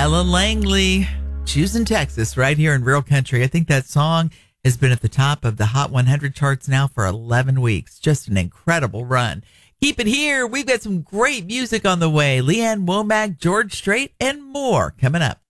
Ellen Langley, Choosing Texas, right here in Real Country. I think that song has been at the top of the Hot 100 charts now for 11 weeks. Just an incredible run. Keep it here. We've got some great music on the way. Leanne Womack, George Strait, and more coming up.